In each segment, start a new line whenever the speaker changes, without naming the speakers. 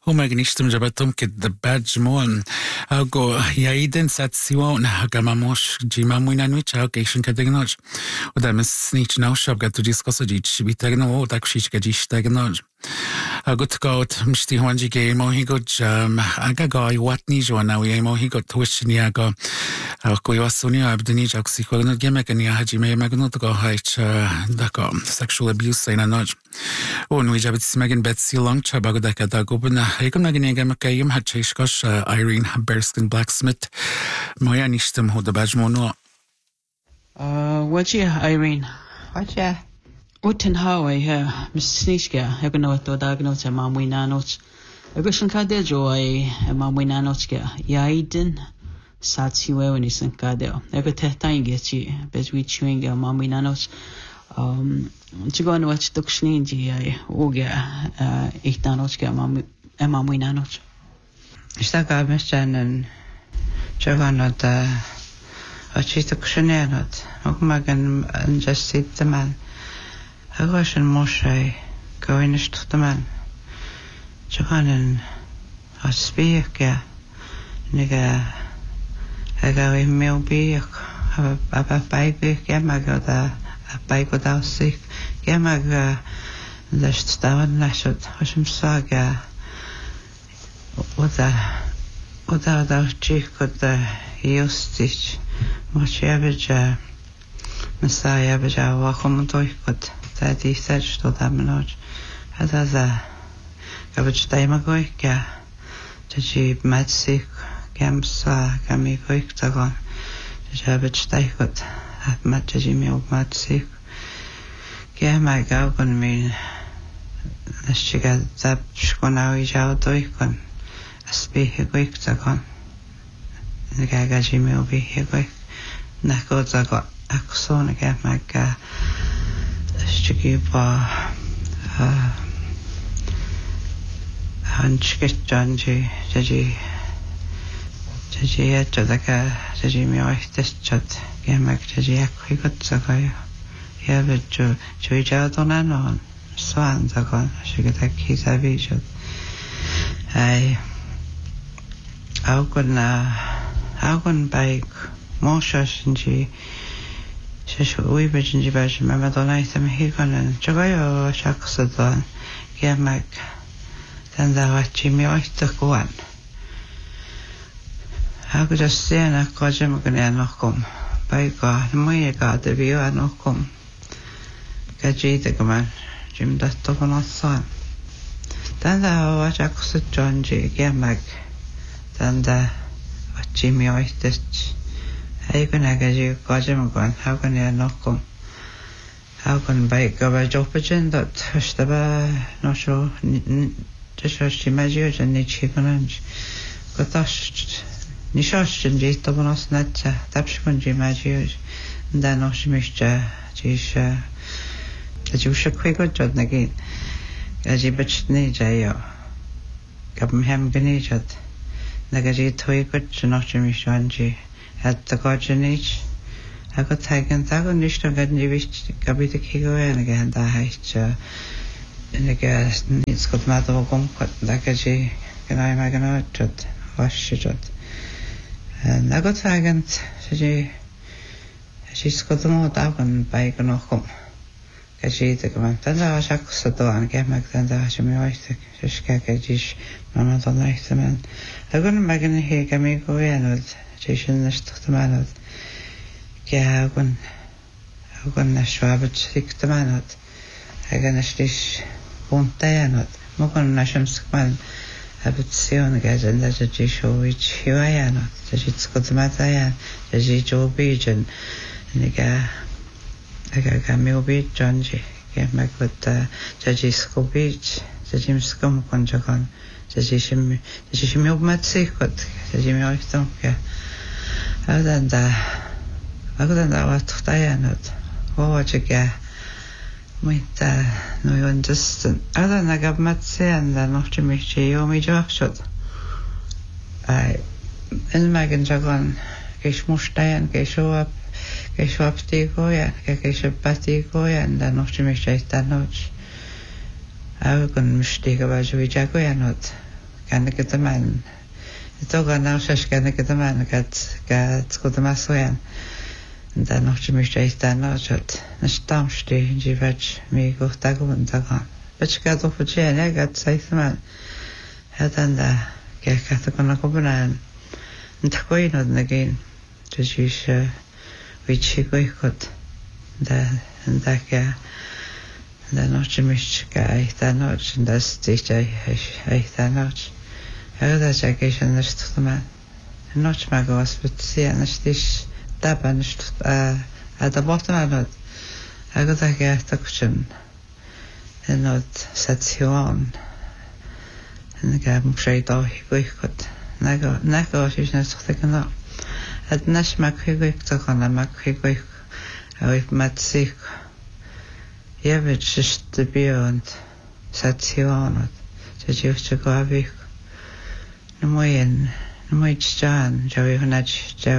وماغنيشتم جبتم كد باجمون أو يايدن ساتسيون هجماموش جيما موينانويتش أو كيشن كدغنوج ودا مسنيتش ناوش أبغى تجيس قصديتش بيتغنو وتاكشيش كجيش تغنوج أقول قوت مشتي هونجي جاي موهيجود أجا جاي واتني جوانا ويا موهيجود توشني أجا كوي واسوني أبدني جاك سيكولنا جيما كني هاجي ما يمغنو تقا هايش دكا sexual abuse سينا نوج ونويجا بتسمعين بتسي لونج شباب دكا داغوبنا هيكم نغني جاما كيم هاتشيشكاش ايرين بيرسكن بلاكسميث مويا نيشتم هو دباجمونو
وجه ايرين وجه وتن هاوي ها مسنيشكا هيكنا وتو داغنوت ماموينانوت اگشن كاده جوي ماموينانوتكا يايدن ساتسيوه ونيسن كاده اگه تهتاينجي بزوي تشوينغا ماموينانوت تجون وقت دكشنين جي اوجا ايتانوتكا ماموينانوت
اشتاقا مشان جوانوت أشي تكشنينوت مكان انجسيت تمام أغوشن موشي كوينش تمام جوانن أسبيك نيجا أغاوي ميوبيك أبا بايبيك يا ماغودا بايكو داوسيك يا ماغا لشت داون نشد وشم ساقا ودا داوشيك ودا يوستيش موشي أبجا مسايا أبجا واخم دويكود تادي سجدو دامنوج هذا ذا قبل دايما قويك تجيب مادسيك كامسا كامي قويك تغون تجابت دايكود ما تجي ميو مادسيك كاما قاوكن من نشيقا زاب شكوناوي جاو دويكن أسبيه قويك تغون نقا جي ميو بيه قويك نحكو تغو أكسون كاما قا نشيقا 한치겠잖지 저지 저다가 저지 묘했댔죠 개막 저지 약이것저거요 야베죠 저희자도 나는 소안자건 시기다 기사비죠 아이 아우건 바이크 모셔신지 셔셔 우이베진지 바시면 마도나이스면 희거는 저거요 샥스던 개막 tanda vachi mi oittakuan. Haku jassiana kojamukani anokum. Paika muiga te vio anokum. Kajitakaman jim dattokonossaan. Tanda vachakusut jonji kiamag. Tanda vachi mi oittach. Haikuna kaji kojamukan hakuni anokum. Hakun paika vajopajendot. Hashtaba nosho Just imagine and Nichikanj. Gotash Nishash and Jitabonos Natcha, Tapshkun Jimagius, and then Oshmisha, Jisha, the Jusha Quigojot again. Gajibach Nijayo, Gabham Ganijat, Nagaji Toygot, Janoshmishanji, at the Gojanich. I got taken Tagonishto Ganjivish, Gabita Kigo, and again the Heicha. Nega needs got matter of comfort, like a G, can I make an orchard, wash it. And I got agent, she's got more down by Ganokum. Kaji the command, Tanda Shaks the door and get back Tanda Hashimoistic, Shishkakajish, Mamma don't like the man. I couldn't make any here, can make away and with Jishin the stuck the man out. Yeah, I couldn't schwab sick the man out. I can stish. Pontajanot, mukon naszym skman, abitsion gazen, that a Jishowich, Hiwayanot, the Jitskot Matayan, the Jijo Bijan, and the Gamil Beach, Jonji, came back with the Jisko Beach, the Jimscom Conjagon, the Jishimil Matsikot, the Jimmy. Other than that, what Tayanot, what you get. Mutta nu on just other nagab matsen da noch mich yomi jachshot ai en magen jagon kesh mustayan keshop tikoya keshopatikoya da noch mich tanot au kon mishtiga bajo jagoyanot gan gyda men. Ito gan naw sias gan gyda men gad gwyd yma swen. Ynda noch ti mis eith dan o jod. Nes damsti di fed mi gwch dagwyn dagon. Beth gad o'ch fod jen gad saith yma. Hedan da gach gath o gana gwbna yn tagwyn oedd na gyn. Dys eisiau wyt si gwychod. Ynda ga. Ynda noch ti mis ga eith dan o. Ynda stych eith dan o. Agad a jag eisiau nystwch yma. Noch ma gos beth si a nystych daba nystwch a da bottom anod. Agad a gath o gwtyn. Ynod sation. Ynda ga mwysau do hi gwychod. Nago eisiau nystwch ag yno. Ad nes ma cwygwych to gona ma cwygwych a wyf mat sich Jefyd syst y biond sation od ta jiwch to go abych na mwy tjan jawi hwnna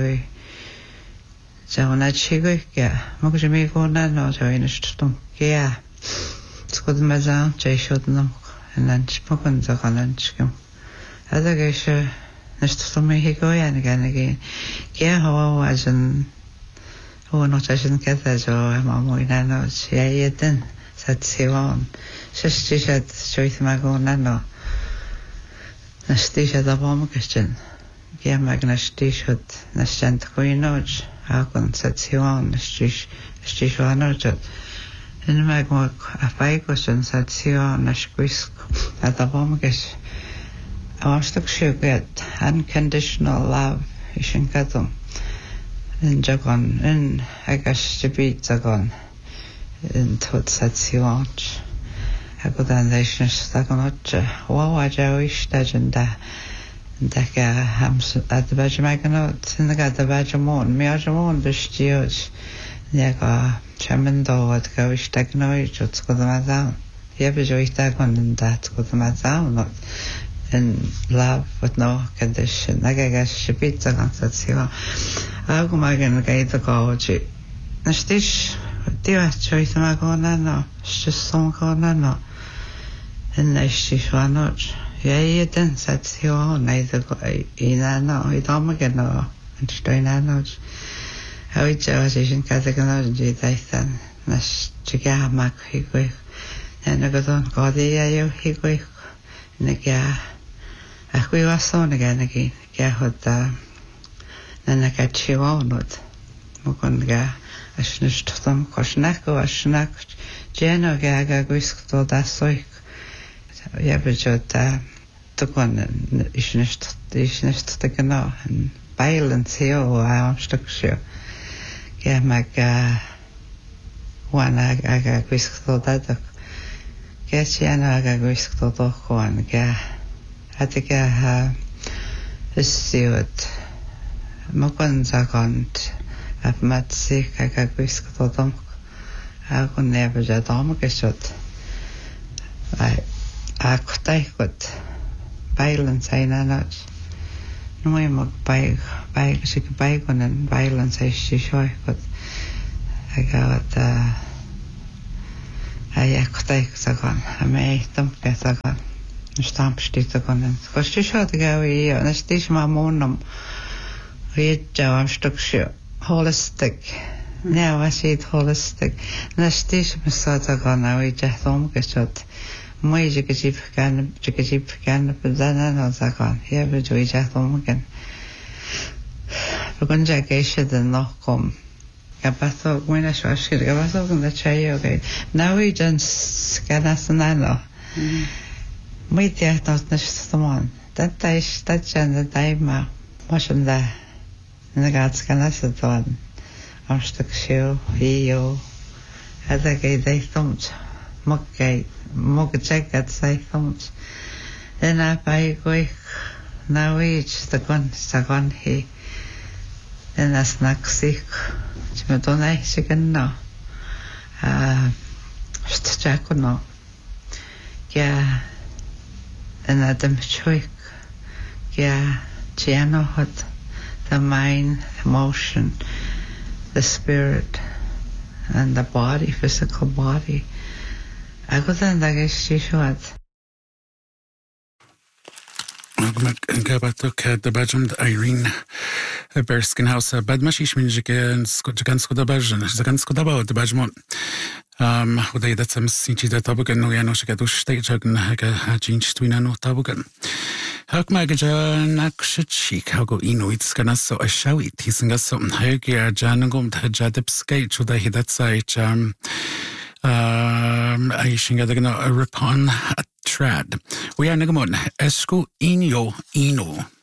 chigwych ga ma gwyd mi gwna no jawi nystwm gia sgwyd ma zawn jai siod nhw yn anch mwgwn to gona anchgym adag eisiau nystwm mi hi go yan gan agi gia hawa wajan o not asin gyda jo ma mwy nano ia ydyn sad siwan systi siad joith ma go nano nasti siad a bom gysyn gia mag nasti siad nastiant gwynod agon sad siwan nasti siwan jod yn mag a bai gysyn sad siwan nas gwisg a da bom gys a wastag siw gyd unconditional love isyn gadw yn jagon yn agas byd jagon yn twyd sad siwant ac oedd yn ddeis nes dagon odja wawa jaw eistad yn da ga hams a dy bad yma gan od yn ga dy bad ymwn mi ar ymwn bysdi oed ni ag o siamyn dod ga eistad gan oed o tgwyd yma ddawn ie byd o eistad gan yn da tgwyd yma ddawn yn laf fod no condition ag agas byd jagon sad siwant ag yma gan y gaid o gawd nes dys diwedd joith yma gona no sysong gona no yn neis ti siwanod ie ydyn sad siwan naidd un ano i dom ag yno yn stoen anod a wyt jawas eisiau'n gadag yno yn di daithan nes ti ga mag hi gwych yn y gyda'n godi a yw hi gwych yn y ga a chwi wason y gan y gyn ga hwyd yn y gad siwanod mwgon ga asnystwm cosnac o asnac jen o gag a gwisg dod a soic ie byd o da dygwan isnystwyd ag yno yn bail yn teo a amstwg sio ge mag wan ag a gwisg dod adog ge jen o ag a gwisg dod o chwan ge adig a ystiwyd mwgon zagond a matsik ag a gwisg dod omg a gwn nefyd a dom ag esod a cwtaigwyd bail yn sain anod nwy mwg baig sy'n baig o'n yn bail yn sain sioegwyd ag awad a ia cwtaigwyd ag o'n a me dymgeth ag o'n yn stampstyd ag o'n yn gos ti siod ag awi i o nes dis ma mwnnwm rydjaw am stwg sio holistic now I see it holistic nes dis mysod ag o'n awi jath omgysod mwy jygyjib gan y byddan anodd ag o'n ie byd dwi jath omgyn Fy gwyn jag eisiau dyn lochgwm gabath o gwyn a siwasgyd gabath o gwyn a chai o gael naw i dyn sganas yn ano mwy diagnos nes ddymon dyn dais dadjan y dau ma mos yn da yn y gad sganas y dyn am styg siw i o adag ei ddeithwmt mwg y jegad ddeithwmt yna bai gwych naw i ddygwan hi yna snac sich ti'n meddwl na eisiau gynno a stjag hwnnw gia yna dymchwyg gia tiano hod the mind, emotion, the spirit and the body, physical body ag oedd yn dag eisiau siwad
gabatok the Belgium Irene Berskin House bad mashish gan skoda Belgian gan skoda ba the Belgium uday that some sinchi that tabugan no yano shigadu stage hagan haga jinch twina no tabugan Hak magaja nakshik hago inuits ganaso a shawit hisinga some hagia janagum tajadip skate uday hidat site I shinga the ripon a trad. We are nagamon esco inyo ino.